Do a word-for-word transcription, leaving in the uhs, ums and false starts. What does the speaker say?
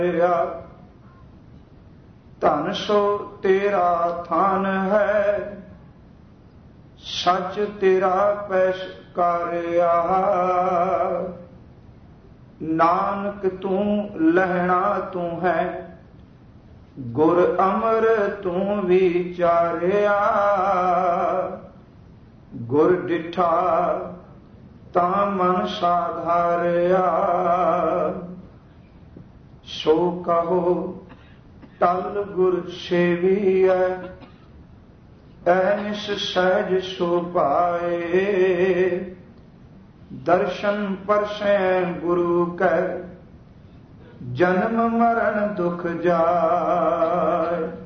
ਧਨ ਸੋ ਤੇਰਾ ਥਾਨ ਹੈ, ਸੱਚ ਤੇਰਾ ਪੈਸ਼ਕਾਰਿਆ। ਨਾਨਕ ਤੂੰ ਲਹਿਣਾ ਤੂੰ ਹੈ, ਗੁਰ ਅਮਰ ਤੂੰ ਵਿਚਾਰਿਆ। ਗੁਰ ਡਿਠਾ ਤਾਂ ਮਨ ਸਾਧਾਰਿਆ, ਸੋ ਕਹੋ ਟਲ ਗੁਰ ਸੇਵੀਐ। ਐਨਿਸ ਸਹਿਜ ਸੁਭਾਏ, ਦਰਸ਼ਨ ਪਰਸੈ ਗੁਰੂ ਕੈ। ਜਨਮ ਮਰਨ ਦੁਖ ਜਾਏ।